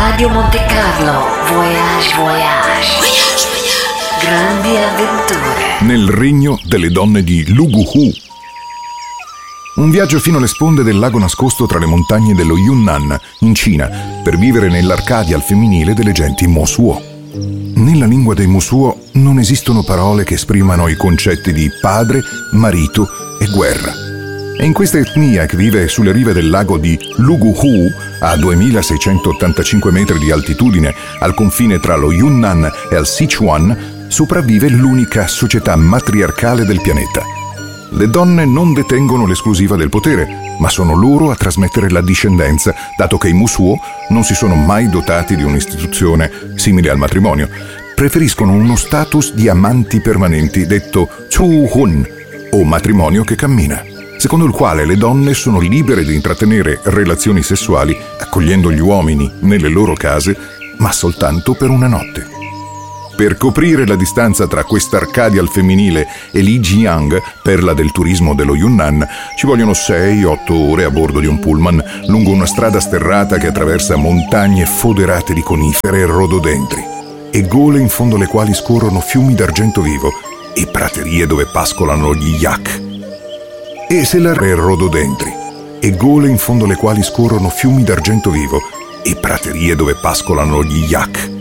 Radio Monte Carlo, Voyage Voyage. Voyage Voyage. Grandi avventure. Nel regno delle donne di Luguhu. Un viaggio fino alle sponde del lago nascosto tra le montagne dello Yunnan, in Cina, per vivere nell'Arcadia al femminile delle genti Mosuo. Nella lingua dei Mosuo non esistono parole che esprimano i concetti di padre, marito e guerra. È in questa etnia che vive sulle rive del lago di Luguhu, a 2685 metri di altitudine, al confine tra lo Yunnan e il Sichuan, sopravvive l'unica società matriarcale del pianeta. Le donne non detengono l'esclusiva del potere, ma sono loro a trasmettere la discendenza, dato che i Mosuo non si sono mai dotati di un'istituzione simile al matrimonio. Preferiscono uno status di amanti permanenti, detto Chuhun, o matrimonio che cammina, secondo il quale le donne sono libere di intrattenere relazioni sessuali accogliendo gli uomini nelle loro case, ma soltanto per una notte. Per coprire la distanza tra quest'Arcadia al femminile e Lijiang, perla del turismo dello Yunnan, ci vogliono 6-8 ore a bordo di un pullman lungo una strada sterrata che attraversa montagne foderate di conifere e rododendri e gole in fondo alle quali scorrono fiumi d'argento vivo e praterie dove pascolano gli yak. E se la re rododendri e gole in fondo alle quali scorrono fiumi d'argento vivo e praterie dove pascolano gli yak.